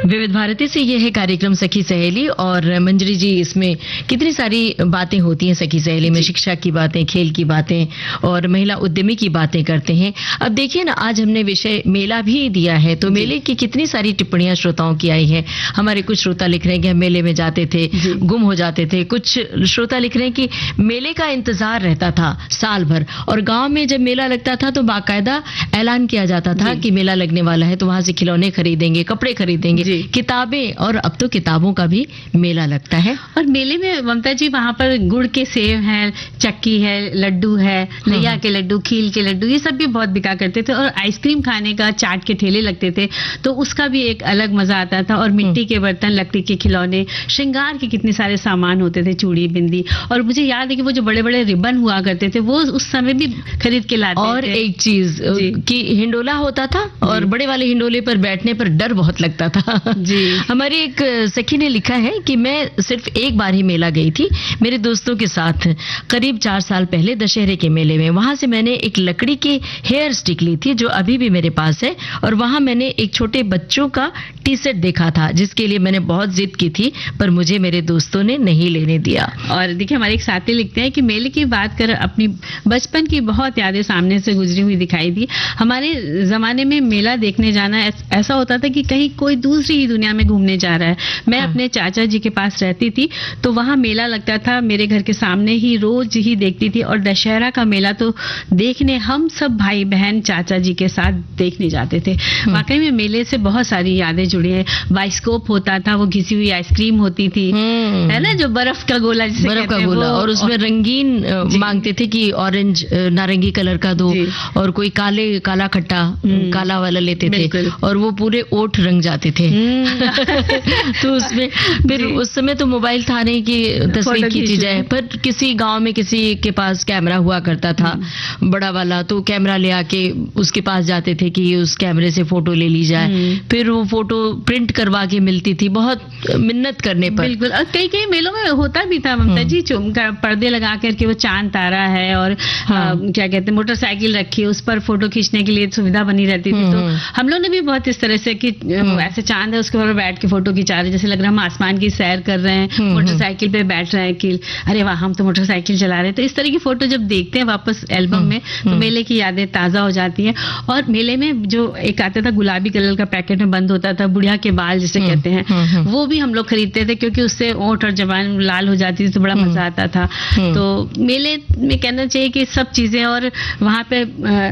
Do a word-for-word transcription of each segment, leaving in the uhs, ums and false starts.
विविध भारती से ये है कार्यक्रम सखी सहेली और मंजरी जी, इसमें कितनी सारी बातें होती हैं सखी सहेली में, शिक्षा की बातें, खेल की बातें और महिला उद्यमी की बातें करते हैं। अब देखिए ना, आज हमने विषय मेला भी दिया है, तो मेले की कितनी सारी टिप्पणियां श्रोताओं की आई है। हमारे कुछ श्रोता लिख रहे हैं कि हम मेले में जाते थे, गुम हो जाते थे। कुछ श्रोता लिख रहे हैं कि मेले का इंतजार रहता था साल भर, और गांव में जब मेला लगता था तो बाकायदा ऐलान किया जाता था कि मेला लगने वाला है, तो वहां से खिलौने खरीदेंगे, कपड़े खरीदेंगे, किताबें, और अब तो किताबों का भी मेला लगता है। और मेले में ममता जी वहां पर गुड़ के सेव हैं, चक्की है, लड्डू है, लैया के लड्डू, खील के लड्डू, ये सब भी बहुत बिका करते थे। और आइसक्रीम खाने का, चाट के ठेले लगते थे, तो उसका भी एक अलग मजा आता था। और मिट्टी के बर्तन, लकड़ी के खिलौने, श्रृंगार के कितने सारे सामान होते थे, चूड़ी, बिंदी। और मुझे याद है कि वो जो बड़े बड़े रिबन हुआ करते थे, वो उस समय भी खरीद के लाते और थे। और एक चीज कि हिंडोला होता था, और बड़े वाले हिंडोले पर बैठने पर डर बहुत लगता था। जी। हमारी एक सखी ने लिखा है कि मैं सिर्फ एक बार ही मेला गई थी मेरे दोस्तों के साथ, करीब चार साल पहले दशहरे के मेले में। वहां से मैंने एक लकड़ी की हेयर स्टिक ली थी जो अभी भी मेरे पास है, और वहां मैंने एक छोटे बच्चों का टी शर्ट देखा था जिसके लिए मैंने बहुत जिद की थी, पर मुझे मेरे दोस्तों ने नहीं लेने दिया। और देखिए, हमारे एक साथी लिखते हैं कि मेले की बात कर अपनी बचपन की बहुत यादें सामने से गुजरी हुई दिखाई दी। हमारे जमाने में मेला देखने जाना ऐसा होता था कि कहीं कोई दूसरी ही दुनिया में घूमने जा रहा है। मैं हाँ। अपने चाचा जी के पास रहती थी, तो वहां मेला लगता था, मेरे घर के सामने ही, रोज ही देखती थी। और दशहरा का मेला तो देखने हम सब भाई बहन चाचा जी के साथ देखने जाते थे। वाकई में मेले से बहुत सारी यादें जुड़ी है। बाइस्कोप होता था, वो घिसी हुई आइसक्रीम होती थी, है ना, जो बर्फ का गोला, जिसे बर्फ का गोला, और उसमें रंगीन मांगते थे कि ऑरेंज नारंगी कलर का दो, और कोई काले काला खट्टा काला वाला लेते थे, और वो पूरे ओठ रंग जाते थे। तो उसमें फिर उस समय तो मोबाइल था नहीं कि तस्वीर खींची जाए, पर किसी गांव में किसी के पास कैमरा हुआ करता था बड़ा वाला, तो कैमरा ले आके उसके पास जाते थे कि उस कैमरे से फोटो ले ली जाए। फिर वो फोटो प्रिंट करवा के मिलती थी, बहुत मिन्नत करने पर। बिल्कुल। और कई कई मेलों में होता भी था ममता जी, पर्दे लगा करके वो चांद तारा है, और हाँ। आ, क्या कहते हैं, मोटरसाइकिल रखी, उस पर फोटो खींचने के लिए सुविधा बनी रहती थी। तो हम लोग ने भी बहुत इस तरह से कि ऐसे चांद है, उसके ऊपर बैठ के फोटो खिंचा रहे, जैसे लग रहा है हम आसमान की सैर कर रहे हैं, मोटरसाइकिल पे बैठ रहे हैं कि अरे वाह, हम तो मोटरसाइकिल चला रहे हैं। तो इस तरह की फोटो जब देखते हैं वापस एल्बम में, तो मेले की यादें ताजा हो जाती हैं। और मेले में जो एक आता था गुलाबी कलर का पैकेट में बंद होता था, बुढ़िया के बाल जिसे कहते हैं, वो भी हम लोग खरीदते थे, क्योंकि उससे ओंठ और जबान लाल हो जाती थी, तो बड़ा मजा आता था। तो मेले में कहना चाहिए कि सब चीजें, और वहां पे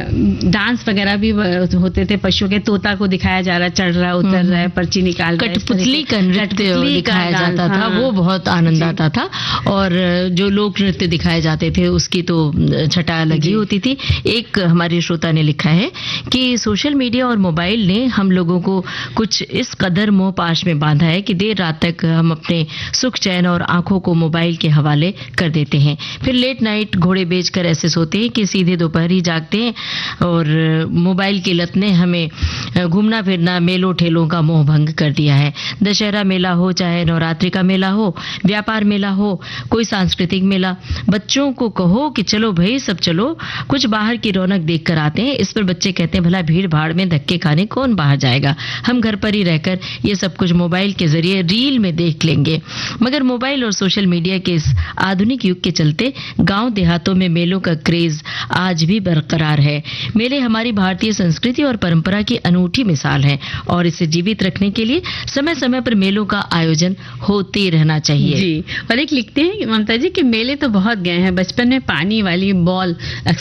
डांस वगैरह भी होते थे, पशुओं के, तोता को दिखाया जा रहा है, चढ़ रहा है, उतर रहा है, पर्ची निकाल रहा है, कठपुतली का नृत्य दिखाया जाता था, वो बहुत आनंद आता था। और जो लोक नृत्य दिखाए जाते थे उसकी तो छटा लगी होती थी। एक हमारे श्रोता ने लिखा है कि सोशल मीडिया और मोबाइल ने हम लोगों को कुछ इस कदर मोह पाश में बांधा है कि देर रात तक हम अपने सुख चैन और आंखों को मोबाइल के हवाले कर देते हैं, फिर लेट नाइट घोड़े बेचकर ऐसे सोते हैं कि सीधे दोपहर ही जागते हैं। और मोबाइल की लत ने हमें घूमना फिरना, मेलों ठेलों का मोह भंग कर दिया है। दशहरा मेला हो, चाहे नवरात्रि का मेला हो, व्यापार मेला हो, कोई सांस्कृतिक मेला, बच्चों को कहो कि चलो भाई सब चलो, कुछ बाहर की रौनक देख कर आते हैं। इस पर बच्चे कहते हैं भला भीड़ भाड़ में धक्के खाने कौन बाहर जाएगा, हम घर पर ही रहकर ये सब कुछ मोबाइल के जरिए रील में देख लेंगे। मगर मोबाइल और सोशल मीडिया के इस आधुनिक युग के चलते गांव देहातों में मेलों का क्रेज आज भी बरकरार है। मेले हमारी भारतीय संस्कृति और परंपरा की अनूठी मिसाल है, और इसे जीवित रखने के लिए समय समय पर मेलों का आयोजन होते रहना चाहिए। जी। और एक लिखते हैं ममता जी कि मेले तो बहुत गए हैं, बचपन में पानी वाली बॉल